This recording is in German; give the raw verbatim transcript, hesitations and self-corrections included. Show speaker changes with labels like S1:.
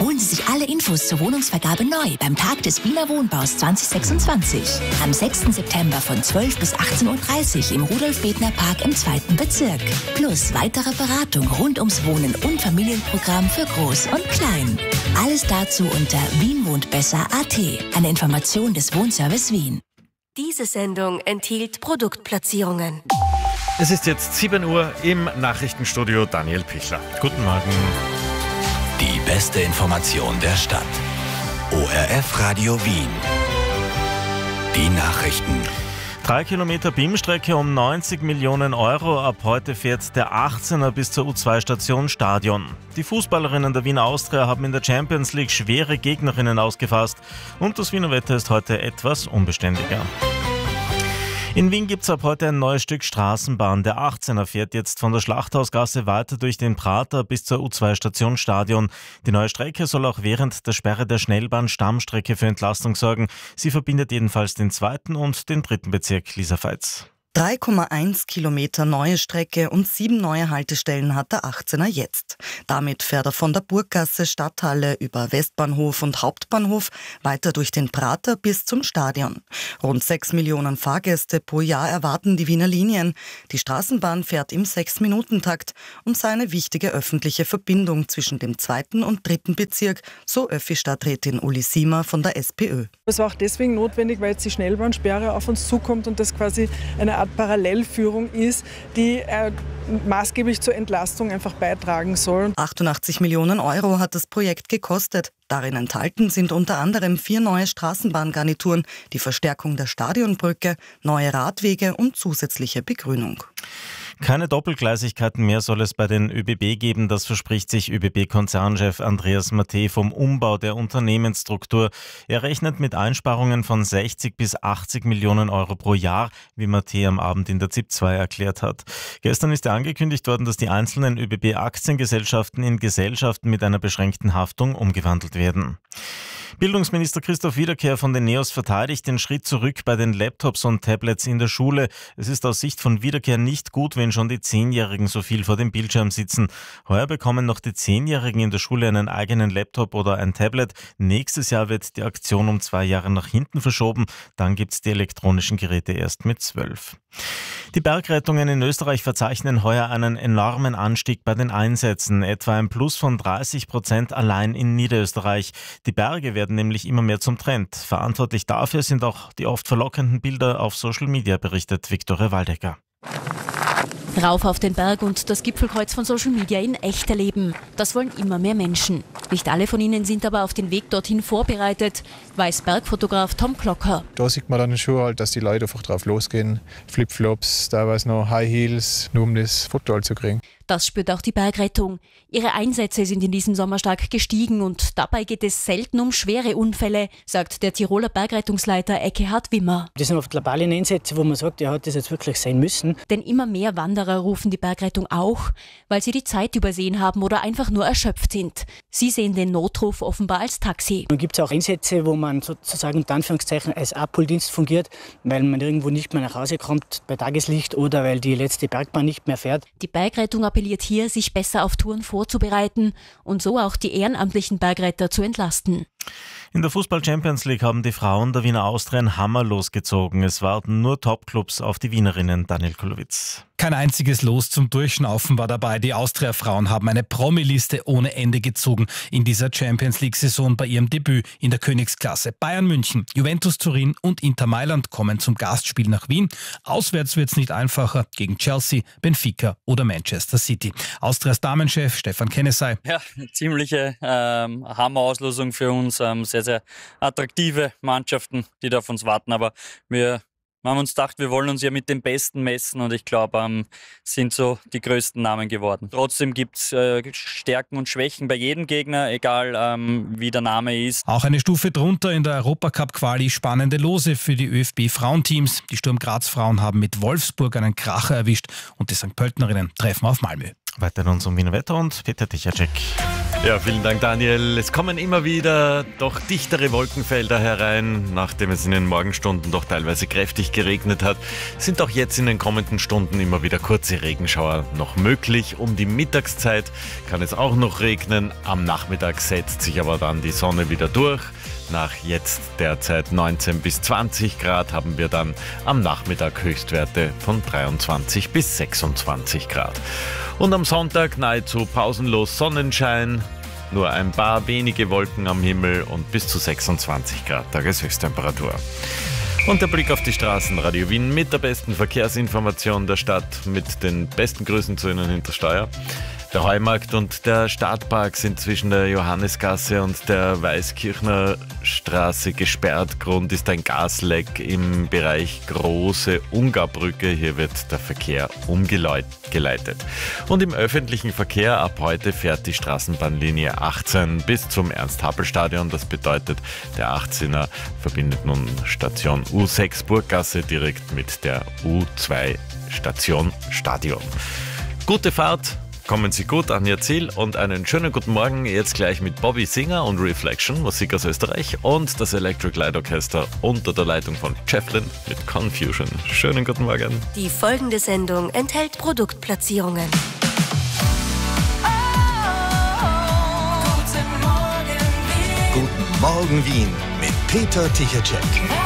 S1: Holen Sie sich alle Infos zur Wohnungsvergabe neu beim Tag des Wiener Wohnbaus zwanzig sechsundzwanzig. Am sechsten September von zwölf bis achtzehn Uhr dreißig im Rudolf-Bethner-Park im zweiten Bezirk. Plus weitere Beratung rund ums Wohnen und Familienprogramm für Groß und Klein. Alles dazu unter wien wohnt besser punkt a t. Eine Information des Wohnservice Wien.
S2: Diese Sendung enthielt Produktplatzierungen.
S3: Es ist jetzt sieben Uhr im Nachrichtenstudio Daniel Pichler. Guten Morgen.
S4: Die beste Information der Stadt. O R F Radio Wien. Die Nachrichten.
S3: Drei Kilometer B I M-Strecke um neunzig Millionen Euro. Ab heute fährt der achtzehner bis zur U zwei Station Stadion. Die Fußballerinnen der Wiener Austria haben in der Champions League schwere Gegnerinnen ausgefasst. Und das Wiener Wetter ist heute etwas unbeständiger. In Wien gibt es ab heute ein neues Stück Straßenbahn. Der achtzehner fährt jetzt von der Schlachthausgasse weiter durch den Prater bis zur U zwei Station Stadion. Die neue Strecke soll auch während der Sperre der Schnellbahn-Stammstrecke für Entlastung sorgen. Sie verbindet jedenfalls den zweiten und den dritten Bezirk. Lisa Veitz.
S5: drei Komma eins Kilometer neue Strecke und sieben neue Haltestellen hat der achtzehner jetzt. Damit fährt er von der Burggasse, Stadthalle über Westbahnhof und Hauptbahnhof weiter durch den Prater bis zum Stadion. Rund sechs Millionen Fahrgäste pro Jahr erwarten die Wiener Linien. Die Straßenbahn fährt im sechs-Minuten-Takt und sei eine wichtige öffentliche Verbindung zwischen dem zweiten und dritten Bezirk, so Öffi-Stadträtin Uli Siemer von der SPÖ.
S6: Es war auch deswegen notwendig, weil jetzt die Schnellbahnsperre auf uns zukommt und das quasi eine Art Parallelführung ist, die äh, maßgeblich zur Entlastung einfach beitragen soll.
S5: achtundachtzig Millionen Euro hat das Projekt gekostet. Darin enthalten sind unter anderem vier neue Straßenbahngarnituren, die Verstärkung der Stadionbrücke, neue Radwege und zusätzliche Begrünung.
S3: Keine Doppelgleisigkeiten mehr soll es bei den ÖBB geben. Das verspricht sich ÖBB-Konzernchef Andreas Mattei vom Umbau der Unternehmensstruktur. Er rechnet mit Einsparungen von sechzig bis achtzig Millionen Euro pro Jahr, wie Mattei am Abend in der Z I P zwei erklärt hat. Gestern ist ja angekündigt worden, dass die einzelnen ÖBB-Aktiengesellschaften in Gesellschaften mit einer beschränkten Haftung umgewandelt werden. Bildungsminister Christoph Wiederkehr von den NEOS verteidigt den Schritt zurück bei den Laptops und Tablets in der Schule. Es ist aus Sicht von Wiederkehr nicht gut, wenn schon die Zehnjährigen so viel vor dem Bildschirm sitzen. Heuer bekommen noch die Zehnjährigen in der Schule einen eigenen Laptop oder ein Tablet. Nächstes Jahr wird die Aktion um zwei Jahre nach hinten verschoben. Dann gibt es die elektronischen Geräte erst mit zwölf. Die Bergrettungen in Österreich verzeichnen heuer einen enormen Anstieg bei den Einsätzen, etwa ein Plus von dreißig Prozent allein in Niederösterreich. Die Berge werden nämlich immer mehr zum Trend. Verantwortlich dafür sind auch die oft verlockenden Bilder auf Social Media, berichtet Viktoria Waldecker.
S7: Rauf auf den Berg und das Gipfelkreuz von Social Media in echt erleben. Das wollen immer mehr Menschen. Nicht alle von ihnen sind aber auf den Weg dorthin vorbereitet, weiß Bergfotograf Tom Klocker.
S8: Da sieht man dann schon halt, dass die Leute einfach drauf losgehen. Flipflops, teilweise noch High Heels, nur um das Foto halt zu kriegen.
S7: Das spürt auch die Bergrettung. Ihre Einsätze sind in diesem Sommer stark gestiegen und dabei geht es selten um schwere Unfälle, sagt der Tiroler Bergrettungsleiter Eckehard Wimmer.
S9: Das sind oft globale Einsätze, wo man sagt, ja, hat das jetzt wirklich sein müssen.
S7: Denn immer mehr Wanderer rufen die Bergrettung auch, weil sie die Zeit übersehen haben oder einfach nur erschöpft sind. Sie sehen den Notruf offenbar als Taxi.
S9: Dann gibt es auch Einsätze, wo man sozusagen unter Anführungszeichen als Abholdienst fungiert, weil man irgendwo nicht mehr nach Hause kommt bei Tageslicht oder weil die letzte Bergbahn nicht mehr fährt.
S7: Die Bergrettung appelliert hier, sich besser auf Touren vorzubereiten und so auch die ehrenamtlichen Bergretter zu entlasten.
S3: In der Fußball-Champions League haben die Frauen der Wiener Austria einen Hammer losgezogen. Es warten nur Topclubs auf die Wienerinnen. Daniel Kulowitz.
S10: Kein einziges Los zum Durchschnaufen war dabei. Die Austria-Frauen haben eine Promi-Liste ohne Ende gezogen in dieser Champions-League-Saison bei ihrem Debüt in der Königsklasse. Bayern München, Juventus Turin und Inter Mailand kommen zum Gastspiel nach Wien. Auswärts wird es nicht einfacher gegen Chelsea, Benfica oder Manchester City. Austrias Damenchef Stefan Kennesey.
S11: Ja, ziemliche ähm, Hammer-Auslosung für uns. Ähm, sehr, sehr attraktive Mannschaften, die da auf uns warten. Aber wir Wir haben uns gedacht, wir wollen uns ja mit den Besten messen und ich glaube, ähm, sind so die größten Namen geworden. Trotzdem gibt es äh, Stärken und Schwächen bei jedem Gegner, egal ähm, wie der Name ist.
S10: Auch eine Stufe drunter in der Europacup-Quali spannende Lose für die ÖFB-Frauenteams. Die Sturm Graz-Frauen haben mit Wolfsburg einen Kracher erwischt und die Sankt Pöltenerinnen treffen auf Malmö.
S3: Weiter nun zum Wiener Wetter und Peter Tichacek.
S12: Ja, vielen Dank, Daniel. Es kommen immer wieder doch dichtere Wolkenfelder herein. Nachdem es in den Morgenstunden doch teilweise kräftig geregnet hat, sind auch jetzt in den kommenden Stunden immer wieder kurze Regenschauer noch möglich. Um die Mittagszeit kann es auch noch regnen. Am Nachmittag setzt sich aber dann die Sonne wieder durch. Nach jetzt derzeit neunzehn bis zwanzig Grad haben wir dann am Nachmittag Höchstwerte von dreiundzwanzig bis sechsundzwanzig Grad. Und am Sonntag nahezu pausenlos Sonnenschein, nur ein paar wenige Wolken am Himmel und bis zu sechsundzwanzig Grad Tageshöchsttemperatur. Und der Blick auf die Straßen, Radio Wien mit der besten Verkehrsinformation der Stadt, mit den besten Grüßen zu Ihnen hinter Steuer. Der Heumarkt und der Stadtpark sind zwischen der Johannesgasse und der Weißkirchner Straße gesperrt. Grund ist ein Gasleck im Bereich Große Ungarbrücke. Hier wird der Verkehr umgeleitet. Und im öffentlichen Verkehr ab heute fährt die Straßenbahnlinie achtzehn bis zum Ernst-Happel-Stadion. Das bedeutet, der achtzehner verbindet nun Station U sechs Burggasse direkt mit der U zwei Station Stadion. Gute Fahrt! Kommen Sie gut an Ihr Ziel und einen schönen guten Morgen jetzt gleich mit Bobby Singer und Reflection, Musik aus Österreich und das Electric Light Orchester unter der Leitung von Jefflin mit Confusion. Schönen guten Morgen.
S2: Die folgende Sendung enthält Produktplatzierungen.
S4: Guten Morgen Wien mit Peter Tichacek.